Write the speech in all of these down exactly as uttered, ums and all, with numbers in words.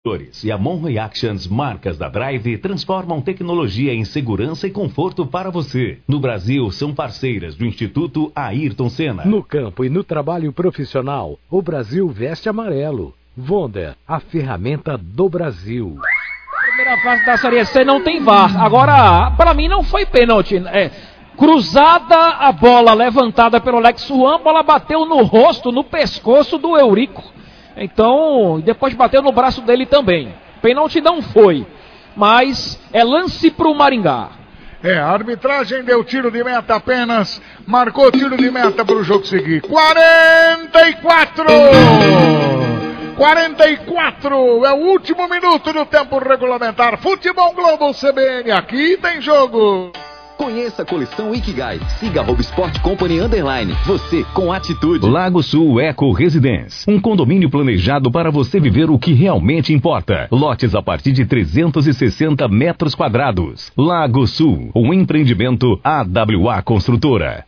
E a Mon Reactions, marcas da Drive, transformam tecnologia em segurança e conforto para você. No Brasil, são parceiras do Instituto Ayrton Senna. No campo e no trabalho profissional, o Brasil veste amarelo. Wonder, a ferramenta do Brasil. Primeira fase da Série C não tem V A R. Agora, para mim não foi pênalti. É, cruzada a bola levantada pelo Alex Suan, a bola bateu no rosto, no pescoço do Eurico. Então, depois bateu no braço dele também. Pênalti não foi, mas é lance para o Maringá. É, a arbitragem deu tiro de meta apenas, marcou tiro de meta para o jogo seguir. quarenta e quatro! quarenta e quatro é o último minuto do tempo regulamentar. Futebol Globo C B N, aqui tem jogo. Conheça a coleção Ikigai. Siga arroba Sport Company Underline. Você com atitude. Lago Sul Eco Residence. Um condomínio planejado para você viver o que realmente importa. Lotes a partir de trezentos e sessenta metros quadrados. Lago Sul. Um empreendimento A W A Construtora.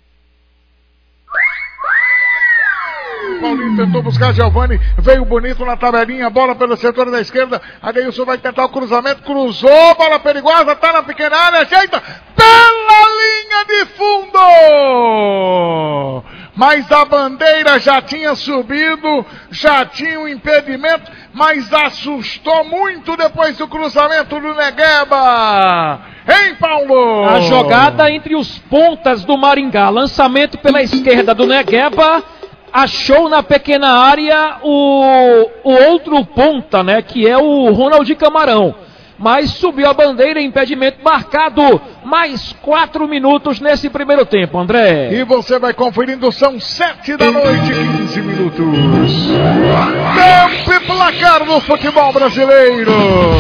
Paulinho tentou buscar Giovani, veio bonito na tabelinha, bola pelo setor da esquerda, Adeilson vai tentar o cruzamento, cruzou, bola perigosa, tá na pequena área, ajeita, pela linha de fundo! Mas a bandeira já tinha subido, já tinha um impedimento, mas assustou muito depois do cruzamento do Negueba. Hein, Paulo? A jogada entre os pontas do Maringá, lançamento pela esquerda do Negueba, achou na pequena área o, o outro ponta, né, que é o Ronald Camarão. Mas subiu a bandeira, impedimento marcado. Mais quatro minutos nesse primeiro tempo, André. E você vai conferindo, são sete da noite, quinze minutos. Tempo e placar no futebol brasileiro.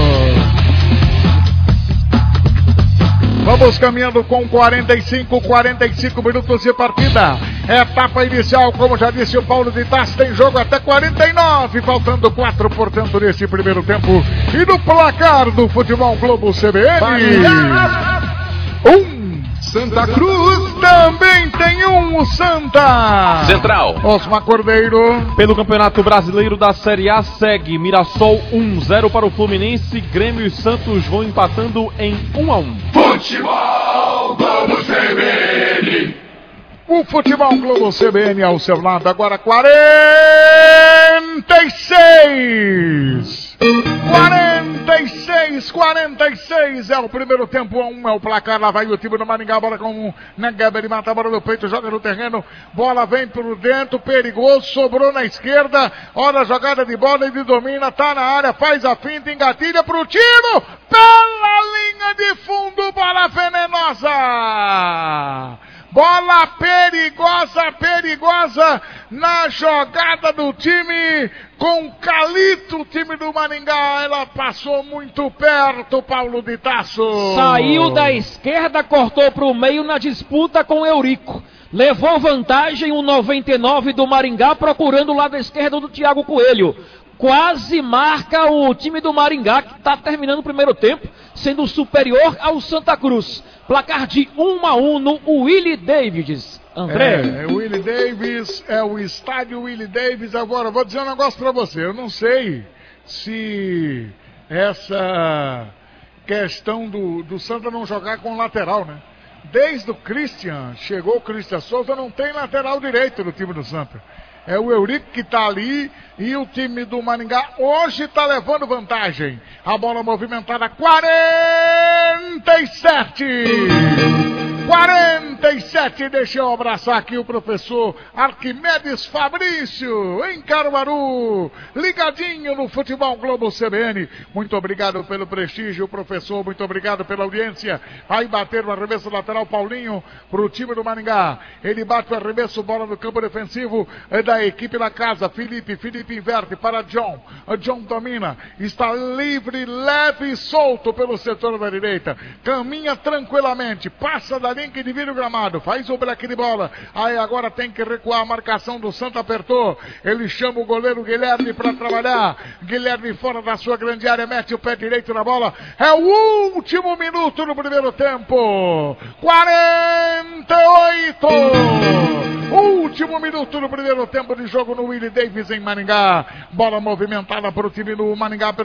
Vamos caminhando com quarenta e cinco, quarenta e cinco minutos de partida. Etapa inicial, como já disse o Paulo de Tassi, tem jogo até quarenta e nove, faltando quatro, portanto, nesse primeiro tempo. E no placar do Futebol Globo C B N, um. Santa Cruz também tem um, o Santa. Central. Osmar Cordeiro. Pelo Campeonato Brasileiro da Série A segue Mirassol um a zero para o Fluminense. Grêmio e Santos vão empatando em um a um. Futebol Globo C B N. O Futebol Globo C B N ao seu lado, agora quarenta e seis. quarenta e seis, quarenta e seis é o primeiro tempo, um é o placar, lá vai o time do Maringá, bola com o Negueba, ele mata a bola no peito, joga no terreno, bola vem por dentro, perigoso, sobrou na esquerda, olha a jogada de bola, ele domina, tá na área, faz a finta, engatilha pro tiro, pela linha de fundo, bola venenosa! Bola perigosa, perigosa na jogada do time com Calito, o time do Maringá. Ela passou muito perto, Paulo de Tasso. Saiu da esquerda, cortou para o meio na disputa com Eurico. Levou vantagem o noventa e nove do Maringá, procurando o lado esquerdo do Thiago Coelho. Quase marca o time do Maringá, que está terminando o primeiro tempo, sendo superior ao Santa Cruz. Placar de um a um no Willie Davids. André? É, o Willie Davis, é o estádio Willie Davis. Agora, vou dizer um negócio para você. Eu não sei se essa questão do, do Santa não jogar com lateral, né? Desde o Christian, chegou o Christian Souza, não tem lateral direito no time do Santa. É o Eurico que está ali e o time do Maringá hoje está levando vantagem. A bola movimentada, quarenta e sete. quarenta e sete, deixa eu abraçar aqui o professor Arquimedes Fabrício, em Caruaru, ligadinho no Futebol Globo C B N. Muito obrigado pelo prestígio, professor, muito obrigado pela audiência. Vai bater o arremesso lateral, Paulinho, para o time do Maringá. Ele bate o arremesso, bola no campo defensivo da equipe da casa. Felipe, Felipe inverte para John. John domina, está livre, leve e solto pelo setor da direita. Caminha tranquilamente, passa da linha que divide o gramado, faz o break de bola. Aí agora tem que recuar, a marcação do Santa apertou. Ele chama o goleiro Guilherme para trabalhar. Guilherme fora da sua grande área, mete o pé direito na bola. É o último minuto no primeiro tempo. quarenta e oito. Último minuto no primeiro tempo de jogo no Willie Davis em Maringá. Bola movimentada para o time do Maringá.